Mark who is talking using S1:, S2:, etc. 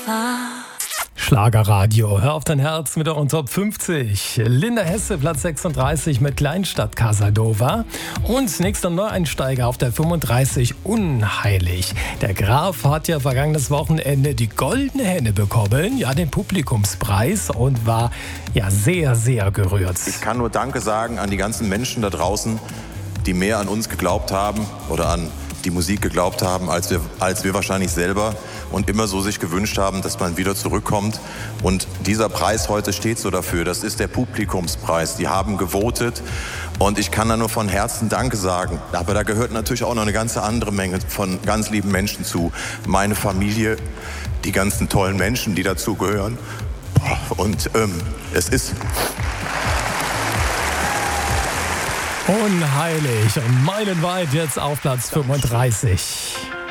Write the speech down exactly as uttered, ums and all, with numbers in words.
S1: war.
S2: Schlagerradio, hör auf dein Herz mit euren Top fünfzig. Linda Hesse, Platz sechsunddreißig mit Kleinstadt Casanova. Und nächster Neueinsteiger auf der fünfunddreißig, Unheilig. Der Graf hat ja vergangenes Wochenende die Goldene Henne bekommen, ja den Publikumspreis, und war ja sehr, sehr gerührt.
S3: Ich kann nur Danke sagen an die ganzen Menschen da draußen, die mehr an uns geglaubt haben oder an die Musik geglaubt haben, als wir, als wir wahrscheinlich selber, und immer so sich gewünscht haben, dass man wieder zurückkommt. Und dieser Preis heute steht so dafür. Das ist der Publikumspreis. Die haben gewotet und ich kann da nur von Herzen Danke sagen. Aber da gehört natürlich auch noch eine ganze andere Menge von ganz lieben Menschen zu. Meine Familie, die ganzen tollen Menschen, die dazu gehören. Und ähm, es ist...
S2: Unheilig und meilenweit jetzt auf Platz fünfunddreißig.